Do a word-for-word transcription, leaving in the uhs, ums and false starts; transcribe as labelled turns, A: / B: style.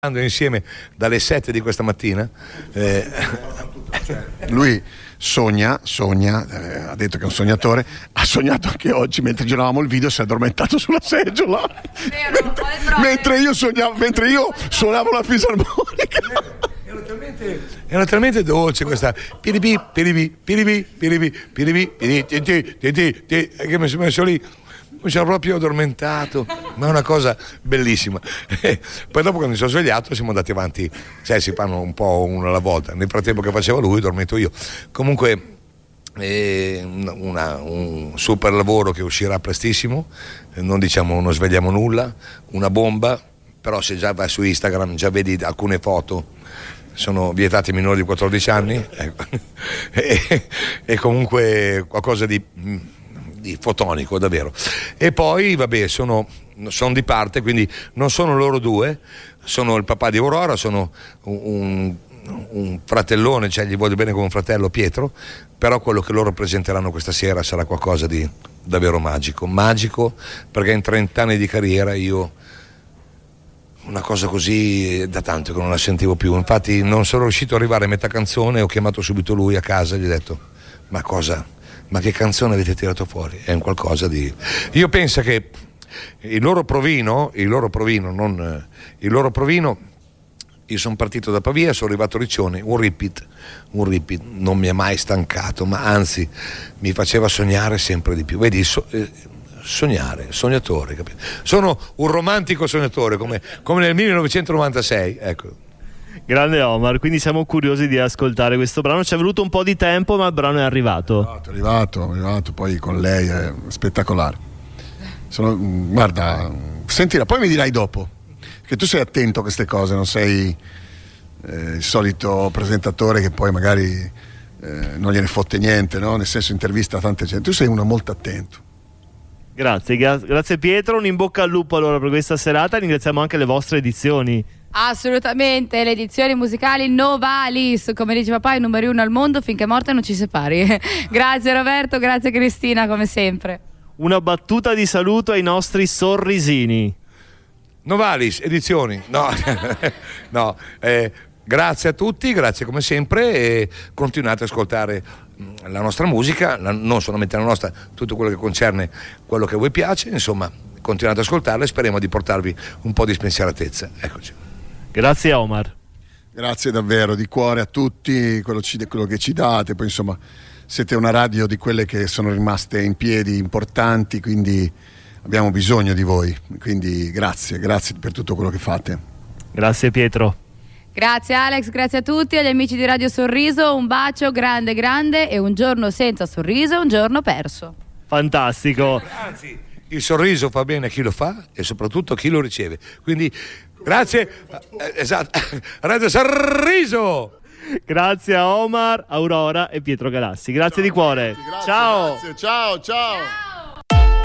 A: insieme dalle sette di questa mattina. eh,
B: Lui sogna, sogna, eh, ha detto che è un sognatore, ha sognato anche oggi mentre giravamo il video, si è addormentato sulla seggiola.
C: Vero,
B: mentre io sognavo, mentre io suonavo la fisarmonica.
A: Era talmente, era talmente dolce questa piribi, piribi, piribi, piribi, piribi, piribi, ti, ti, ti, ti, ti, che mi sono messo lì. Mi sono proprio addormentato, ma è una cosa bellissima. Poi dopo, quando mi sono svegliato, siamo andati avanti, cioè si fanno un po' uno alla volta. Nel frattempo che faceva lui, dormito io. Comunque è una, un super lavoro che uscirà prestissimo, non diciamo, non svegliamo nulla, una bomba, però se già vai su Instagram già vedi alcune foto, sono vietati ai minori di quattordici anni, ecco. e, e comunque qualcosa di... di fotonico davvero. E poi vabbè, sono, sono di parte, quindi non sono loro due, sono il papà di Aurora, sono un, un fratellone, cioè gli voglio bene come un fratello, Pietro, però quello che loro presenteranno questa sera sarà qualcosa di davvero magico, magico perché in trenta anni di carriera io una cosa così da tanto che non la sentivo più. Infatti non sono riuscito ad arrivare a metà canzone, ho chiamato subito lui a casa e gli ho detto: ma cosa? Ma che canzone avete tirato fuori? È un qualcosa di... Io penso che il loro provino, il loro provino, non... Il loro provino, io sono partito da Pavia, sono arrivato a Riccione, un repeat, un repeat, non mi ha mai stancato, ma anzi mi faceva sognare sempre di più. Vedi, so, eh, sognare, sognatore, capito? Sono un romantico sognatore, come, come nel millenovecentonovantasei, ecco.
D: Grande Omar, quindi siamo curiosi di ascoltare questo brano. Ci è voluto un po' di tempo, ma il brano è arrivato.
B: È arrivato, è arrivato, poi con lei è spettacolare. Sono, guarda, sentila, poi mi dirai dopo, che tu sei attento a queste cose, non sei eh, il solito presentatore che poi magari eh, non gliene fotte niente, no? Nel senso, intervista a tante gente. Tu sei uno molto attento.
D: Grazie, gra- grazie Pietro, un in bocca al lupo allora per questa serata. Ringraziamo anche le vostre edizioni.
C: Assolutamente, le edizioni musicali Novalis, come dice papà, il numero uno al mondo, finché morte non ci separi. Grazie Roberto, grazie Cristina, come sempre.
D: Una battuta di saluto ai nostri sorrisini.
A: Novalis, edizioni. No, no eh, grazie a tutti, grazie come sempre e continuate ad ascoltare la nostra musica, la, non solamente la nostra, tutto quello che concerne quello che a voi piace, insomma, continuate ad ascoltarla e speriamo di portarvi un po' di spensieratezza. Eccoci.
D: Grazie Omar.
B: Grazie davvero, di cuore a tutti, quello, ci, quello che ci date, poi insomma siete una radio di quelle che sono rimaste in piedi, importanti, quindi abbiamo bisogno di voi, quindi grazie, grazie per tutto quello che fate.
D: Grazie Pietro.
C: Grazie Alex, grazie a tutti, agli amici di Radio Sorriso, un bacio grande grande e un giorno senza sorriso è un giorno perso.
D: Fantastico.
A: Anzi, il sorriso fa bene a chi lo fa e soprattutto a chi lo riceve, quindi grazie, eh, esatto, Radio Sorriso.
D: Grazie a Omar, Aurora e Pietro Galassi. Grazie ciao, di cuore.
B: Grazie,
D: ciao.
B: Grazie, ciao, ciao.